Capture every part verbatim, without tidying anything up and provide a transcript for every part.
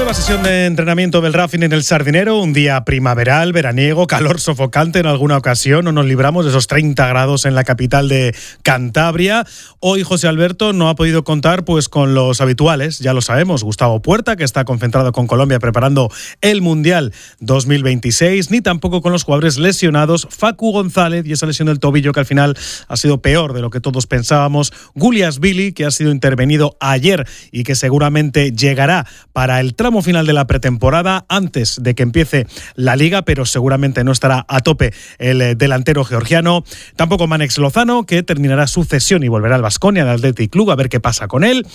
Nueva sesión de entrenamiento del Racing en el Sardinero, un día primaveral, veraniego, calor sofocante en alguna ocasión, no nos libramos de esos treinta grados en la capital de Cantabria. Hoy José Alberto no ha podido contar pues con los habituales, ya lo sabemos, Gustavo Puerta, que está concentrado con Colombia preparando el Mundial dos mil veintiséis, ni tampoco con los jugadores lesionados, Facu González y esa lesión del tobillo que al final ha sido peor de lo que todos pensábamos, Guliasvili, que ha sido intervenido ayer y que seguramente llegará para el tramo final de la pretemporada antes de que empiece la Liga, pero seguramente no estará a tope el delantero georgiano. Tampoco Mánex Lozano, que terminará su cesión y volverá al Baskonia, al Athletic Club, a ver qué pasa con él.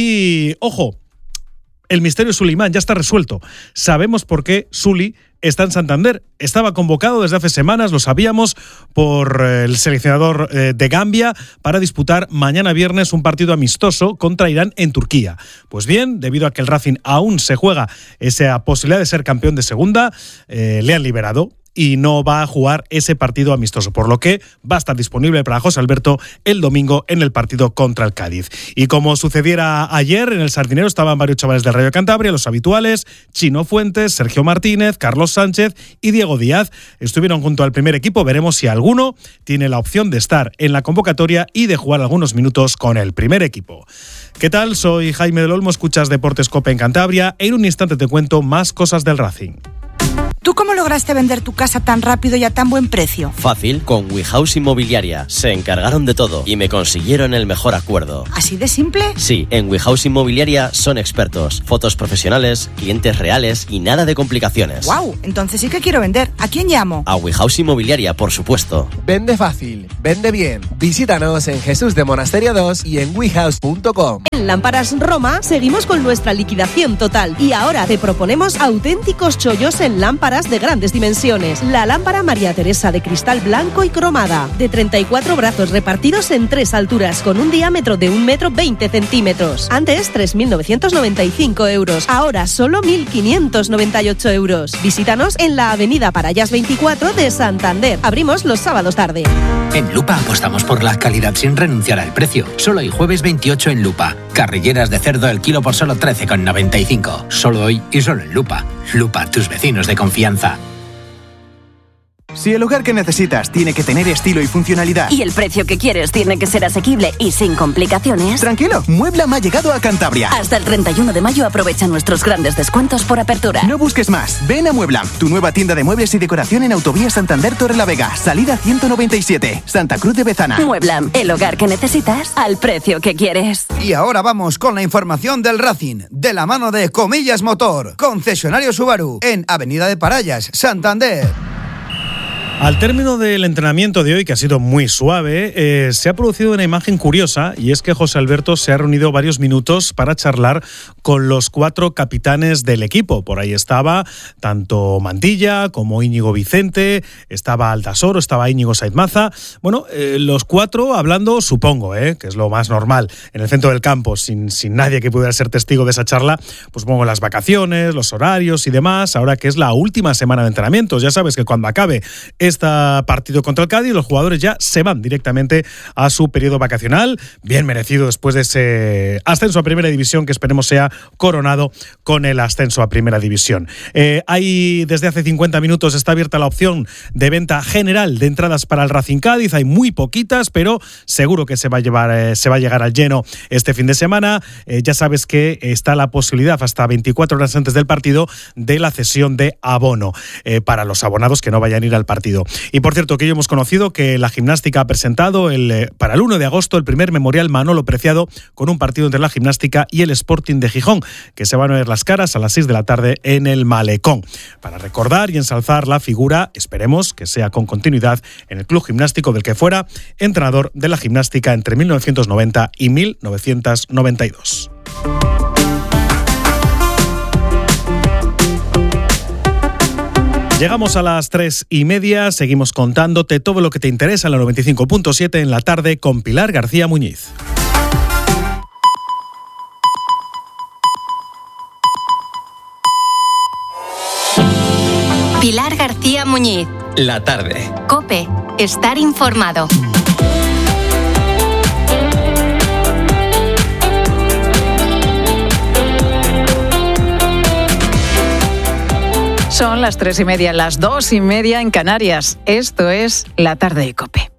Y, ojo, el misterio Sulimán ya está resuelto. Sabemos por qué Suli está en Santander. Estaba convocado desde hace semanas, lo sabíamos, por el seleccionador de Gambia para disputar mañana viernes un partido amistoso contra Irán en Turquía. Pues bien, debido a que el Racing aún se juega esa posibilidad de ser campeón de segunda, eh, le han liberado y no va a jugar ese partido amistoso, por lo que va a estar disponible para José Alberto el domingo en el partido contra el Cádiz. Y como sucediera ayer, en el Sardinero estaban varios chavales del Rayo Cantabria, los habituales, Chino Fuentes, Sergio Martínez, Carlos Sánchez y Diego Díaz. Estuvieron junto al primer equipo, veremos si alguno tiene la opción de estar en la convocatoria y de jugar algunos minutos con el primer equipo. ¿Qué tal? Soy Jaime del Olmo, escuchas Deportes Cope en Cantabria. En un instante te cuento más cosas del Racing. ¿Tú cómo lograste vender tu casa tan rápido y a tan buen precio? Fácil, con WeHouse Inmobiliaria. Se encargaron de todo y me consiguieron el mejor acuerdo. ¿Así de simple? Sí, en WeHouse Inmobiliaria son expertos. Fotos profesionales, clientes reales y nada de complicaciones. ¡Guau! Entonces sí que quiero vender. ¿A quién llamo? A WeHouse Inmobiliaria, por supuesto. Vende fácil, vende bien. Visítanos en Jesús de Monasterio dos y en wehouse punto com. En Lámparas Roma seguimos con nuestra liquidación total y ahora te proponemos auténticos chollos en lámparas de grandes dimensiones. La lámpara María Teresa de cristal blanco y cromada, de treinta y cuatro brazos repartidos en tres alturas, con un diámetro de un metro veinte centímetros. Antes tres mil novecientos noventa y cinco euros, ahora solo mil quinientos noventa y ocho euros. Visítanos en la avenida Parayas veinticuatro de Santander. Abrimos los sábados tarde. En Lupa apostamos por la calidad sin renunciar al precio. Solo hoy jueves veintiocho en Lupa. Carrilleras de cerdo el kilo por solo trece con noventa y cinco. Solo hoy y solo en Lupa. Lupa, tus vecinos de confianza. Si el hogar que necesitas tiene que tener estilo y funcionalidad y el precio que quieres tiene que ser asequible y sin complicaciones, tranquilo, Mueblam ha llegado a Cantabria. Hasta el treinta y uno de mayo aprovecha nuestros grandes descuentos por apertura. No busques más, ven a Mueblam, tu nueva tienda de muebles y decoración en Autovía Santander Torrelavega, salida ciento noventa y siete, Santa Cruz de Bezana. Mueblam, el hogar que necesitas al precio que quieres. Y ahora vamos con la información del Racing, de la mano de Comillas Motor, concesionario Subaru, en Avenida de Parayas, Santander. Al término del entrenamiento de hoy, que ha sido muy suave, eh, se ha producido una imagen curiosa, y es que José Alberto se ha reunido varios minutos para charlar con los cuatro capitanes del equipo. Por ahí estaba tanto Mantilla como Íñigo Vicente, estaba Aldasoro, estaba Íñigo Saizmaza. Bueno, eh, los cuatro hablando, supongo, eh, que es lo más normal, en el centro del campo, sin, sin nadie que pudiera ser testigo de esa charla, pues pongo las vacaciones, los horarios y demás, ahora que es la última semana de entrenamientos. Ya sabes que cuando acabe este partido contra el Cádiz, los jugadores ya se van directamente a su periodo vacacional, bien merecido después de ese ascenso a Primera División, que esperemos sea coronado con el ascenso a Primera División. Eh, hay desde hace cincuenta minutos está abierta la opción de venta general de entradas para el Racing Cádiz. Hay muy poquitas, pero seguro que se va a llevar, eh, se va a llegar al lleno este fin de semana. Eh, ya sabes que está la posibilidad hasta veinticuatro horas antes del partido de la cesión de abono eh, para los abonados que no vayan a ir al partido. Y por cierto, que hoy hemos conocido que la Gimnástica ha presentado el, eh, para el uno de agosto el primer memorial Manolo Preciado, con un partido entre la Gimnástica y el Sporting de Gijón, que se van a ver las caras a las seis de la tarde en el Malecón, para recordar y ensalzar la figura, esperemos que sea con continuidad, en el Club Gimnástico del que fuera entrenador de la Gimnástica entre mil novecientos noventa y mil novecientos noventa y dos. Llegamos a las tres y media, seguimos contándote todo lo que te interesa en la noventa y cinco punto siete en la tarde con Pilar García Muñiz. Pilar García Muñiz. La tarde. COPE. Estar informado. Son las tres y media, las dos y media en Canarias. Esto es La Tarde de COPE.